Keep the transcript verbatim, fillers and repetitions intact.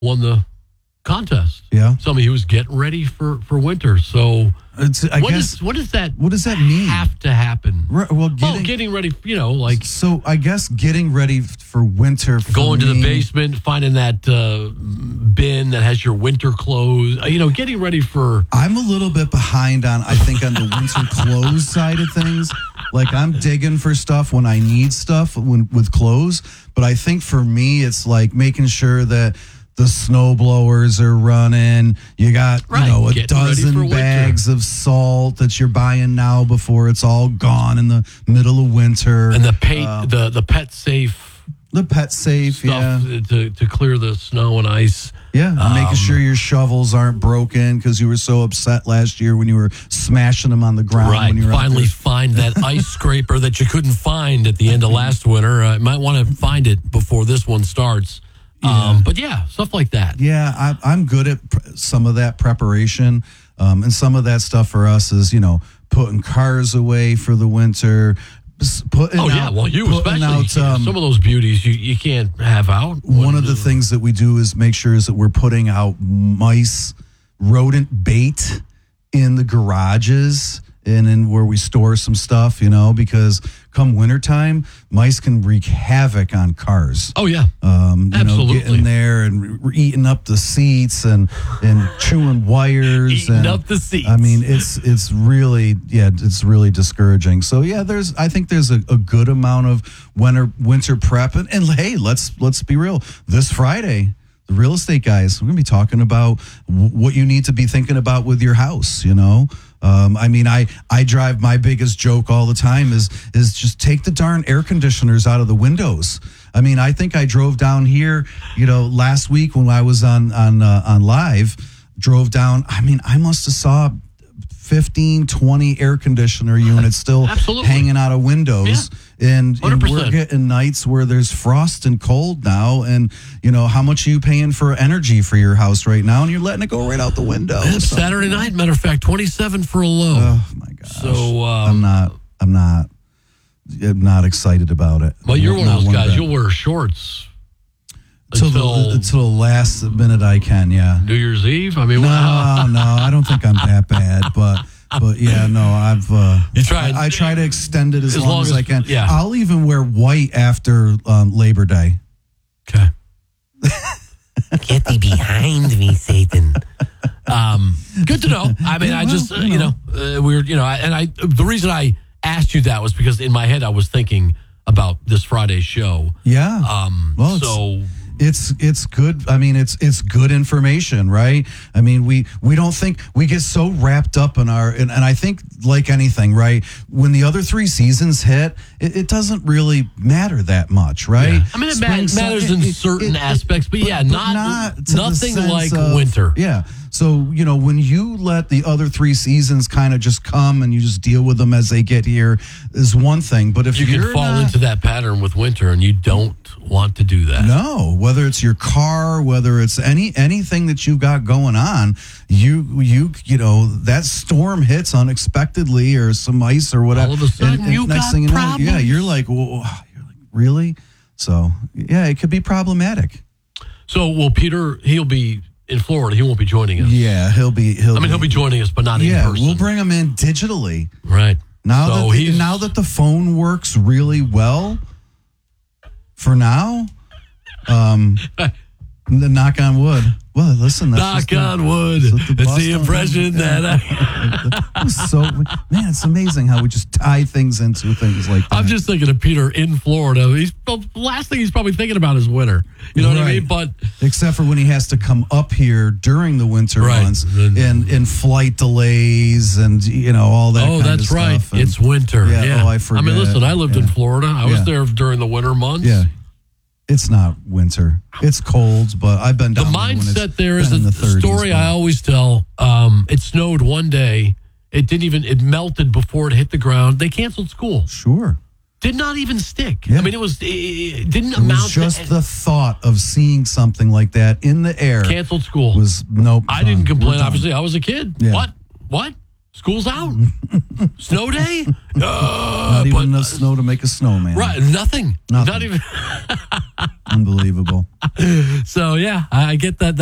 won the contest. Yeah. Somebody who was getting ready for, for winter. So it's, I what, guess, is, what does that what does that mean? have to happen? Right, well, getting, well, getting ready, you know, like. So I guess getting ready for winter. For going me, to the basement, finding that uh, bin that has your winter clothes, you know, getting ready for. I'm a little bit behind on, I think, on the winter clothes side of things. Like I'm digging for stuff when I need stuff when, with clothes. But I think for me, it's like making sure that the snow blowers are running. You got, right. you know, a Getting dozen bags of salt that you're buying now before it's all gone in the middle of winter. And the pay, uh, the the pet safe, the pet safe, stuff yeah, to to clear the snow and ice. yeah, um, making sure your shovels aren't broken because you were so upset last year when you were smashing them on the ground. Right. When you were Finally, find that ice scraper that you couldn't find at the end of last winter. Uh, you might want to find it before this one starts. Yeah. Um, but yeah, stuff like that. Yeah, I, I'm good at pr- some of that preparation. Um, and some of that stuff for us is, you know, putting cars away for the winter. Putting oh, yeah. out, Well, you especially. Out, um, some of those beauties you, you can't have out. One of the things that we do is make sure is that we're putting out mice, rodent bait in the garages and in where we store some stuff, you know, because come wintertime, mice can wreak havoc on cars. Oh, yeah. Um, you Absolutely. know, getting there and re- eating up the seats and, and chewing wires. Eating and, up the seats. I mean, it's it's really, yeah, it's really discouraging. So, yeah, there's, I think there's a, a good amount of winter winter prep. And, and hey, let's let's be real. This Friday, the real estate guys, we're going to be talking about w- what you need to be thinking about with your house, you know. Um, I mean, I, I drive, my biggest joke all the time is is just take the darn air conditioners out of the windows. I mean, I think I drove down here, you know, last week when I was on on uh, on live, drove down. I mean, I must have saw fifteen, twenty air conditioner units still Absolutely. hanging out of windows. Yeah. And, and we're one hundred percent. getting nights where there's frost and cold now. And, you know, how much are you paying for energy for your house right now? And you're letting it go right out the window. Yep, So- Saturday night, matter of fact, twenty-seven for a low. Oh, my gosh. So, um, I'm not, I'm not, I'm not excited about it. Well, you're one Not of those guys. bit. You'll wear shorts Until until the, until the last minute I can, yeah. New Year's Eve. I mean, No, wow. no, I don't think I'm that bad, but but yeah, no, I've uh, You tried- I, I try to extend it as, As long, long as, as- I can. yeah. I'll even wear white after um, Labor Day. Okay. Get thee behind me, Satan. Um, good to know. I mean, Yeah, I well, just, uh, you you know, uh, we're, you know, I- and I, the reason I asked you that was because in my head I was thinking about this Friday's show. Yeah. Um, Well, it's- so It's it's good. I mean, it's it's good information, right? I mean, we we don't think we get so wrapped up in our and, and I think like anything, right? When the other three seasons hit, it, it doesn't really matter that much, right? Yeah. I mean, it ma- Spring, summer, matters in certain aspects, but yeah, not- to the nothing sense like of- winter. Yeah. So, you know, when you let the other three seasons kind of just come and you just deal with them as they get here is one thing. But if you you're can fall not, into that pattern with winter and you don't want to do that. no, whether it's your car, whether it's any anything that you've got going on, you you you know that storm hits unexpectedly or some ice or whatever. All of a sudden, you got you know, yeah, problems. you're like, well, you're like, really? So yeah, it could be problematic. So, well, Peter, he'll be in Florida. He won't be joining us. Yeah, he'll be. He'll I mean, he'll be joining us, but not Yeah, in person. we'll bring him in digitally. Right. Now So that the, he's- now that the phone works really well, for now, um, the knock on wood. Well, listen, that's Knock just the- on wood. that's what the It's boss the told me. impression that I, It was so man, it's amazing how we just tie things into things like that. I'm just thinking of Peter in Florida. He's the last thing he's probably thinking about is winter. You know what I Right. mean? But except for when he has to come up here during the winter Right. months and and flight delays and you know all that. oh, kind that's of right. stuff. And- It's winter. Yeah, Yeah. oh, I I forget. mean, listen, I lived in Yeah. Florida. I was Yeah. there during the winter months. Yeah. It's not winter. It's cold, but I've been The down there when it's mindset there is been a in the thirties, story but- I always tell. Um, it snowed one day. It didn't even, it melted before it hit the ground. They canceled school. Sure. Did not even stick. Yeah. I mean, it was, it, it didn't It amount was just to the thought of seeing something like that in the air canceled school. was nope. I done. didn't We're complain. done. Obviously, I was a kid. Yeah. What? What? School's out. Snow day? Uh, Not even but- enough snow to make a snowman. Right, nothing. Nothing. Not even. Unbelievable. So, yeah, I I get that.